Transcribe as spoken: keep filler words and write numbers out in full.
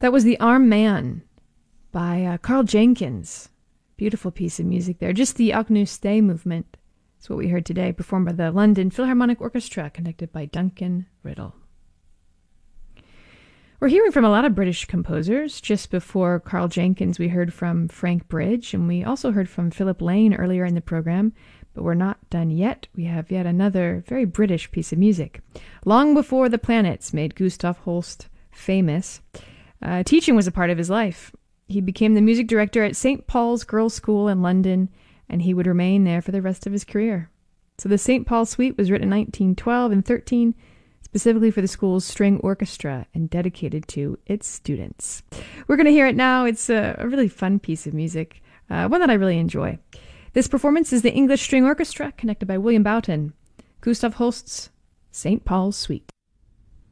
That was The Arm Man by uh, Carl Jenkins. Beautiful piece of music there. Just the Agnus Dei movement. That's what we heard today, performed by the London Philharmonic Orchestra, conducted by Duncan Riddle. We're hearing from a lot of British composers. Just before Carl Jenkins, we heard from Frank Bridge, and we also heard from Philip Lane earlier in the program. But we're not done yet. We have yet another very British piece of music. Long before the planets made Gustav Holst famous, uh, teaching was a part of his life. He became the music director at Saint Paul's Girls' School in London, and he would remain there for the rest of his career. So the Saint Paul Suite was written in nineteen twelve and thirteen, specifically for the school's string orchestra and dedicated to its students. We're going to hear it now. It's a, a really fun piece of music, uh, one that I really enjoy. This performance is the English String Orchestra, conducted by William Boughton, Gustav Holst's Saint Paul's Suite.